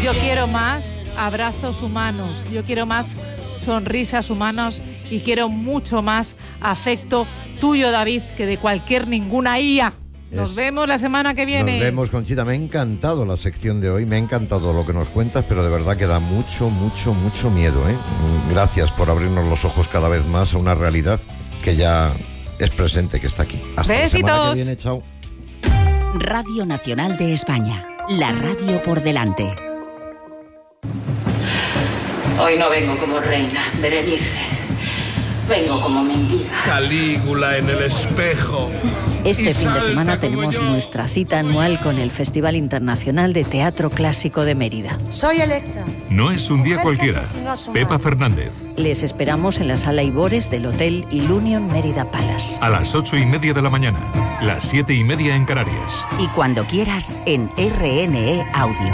Yo quiero más abrazos humanos, yo quiero más sonrisas humanas y quiero mucho más afecto tuyo, David, que de cualquier ninguna IA. Nos vemos la semana que viene. Nos vemos, Conchita. Me ha encantado la sección de hoy, me ha encantado lo que nos cuentas, pero de verdad que da mucho miedo, ¿eh? Gracias por abrirnos los ojos cada vez más a una realidad que ya es presente, que está aquí. Hasta Besitos. la semana que viene, chao. Radio Nacional de España, la radio por delante. Hoy no vengo como reina, Berenice. Vengo como mendiga. Calígula en el espejo. Este fin de semana tenemos nuestra cita anual con el Festival Internacional de Teatro Clásico de Mérida. Soy Electra. No es un día cualquiera. Pepa Fernández. Les esperamos en la Sala Ibores del Hotel Ilunion Mérida Palace. A las 8:30 de la mañana, las 7:30 en Canarias. Y cuando quieras en RNE Audio.